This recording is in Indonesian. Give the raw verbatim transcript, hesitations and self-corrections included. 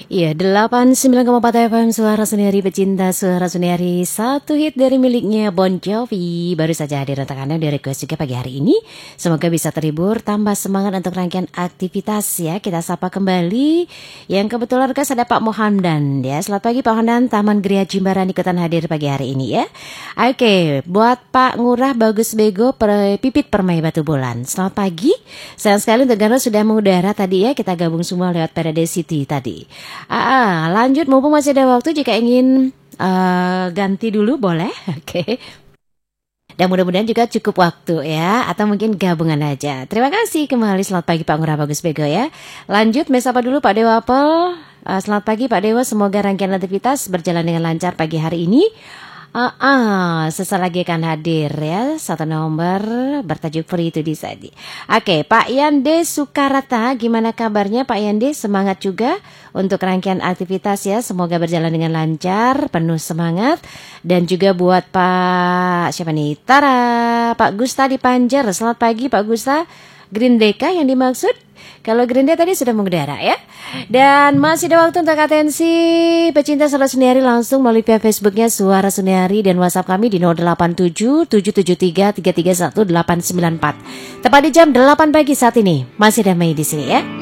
Iya, delapan puluh sembilan koma empat F M Suara Seniari Pecinta Suara Seniari. Satu hit dari miliknya Bon Jovi baru saja hadir untuk Anda di request juga pagi hari ini. Semoga bisa terhibur, tambah semangat untuk rangkaian aktivitas ya. Kita sapa kembali yang kebetulan request ada Pak Mohamdan ya. Selamat pagi Pak Mohamdan, Taman Gria Jimbaran ikutan hadir pagi hari ini ya. Oke, buat Pak Ngurah Bagus Bego per, Pipit Permai Batu Bolan. Selamat pagi. Sayang sekali untuk Anda sudah mengudara tadi ya. Kita gabung semua lewat Paradise City tadi. Ah, lanjut mumpung masih ada waktu jika ingin uh, ganti dulu boleh, oke. Okay. Dan mudah-mudahan juga cukup waktu ya, atau mungkin gabungan aja. Terima kasih kembali, selamat pagi Pak Ngurah Bagus Bego ya. Lanjut, mesapa dulu Pak Dewa Apel. Uh, selamat pagi Pak Dewa, semoga rangkaian aktivitas berjalan dengan lancar pagi hari ini. Ah, uh, uh, sesaat lagi akan hadir ya, satu nomor bertajuk Free to Decide. Oke, Pak Yande Sukarata, gimana kabarnya Pak Yande? Semangat juga untuk rangkaian aktivitas ya, semoga berjalan dengan lancar, penuh semangat. Dan juga buat Pak, siapa nih? Tara, Pak Gusta di Panjer, selamat pagi Pak Gusta. Green Deka yang dimaksud? Kalau Green Day tadi sudah mengudara ya. Dan masih ada waktu untuk atensi pecinta Suara Seniari langsung melalui pihak Facebooknya Suara Seniari dan WhatsApp kami di nol delapan tujuh tujuh tujuh tiga tiga tiga satu delapan sembilan empat. Tepat di jam delapan pagi saat ini. Masih damai di sini ya.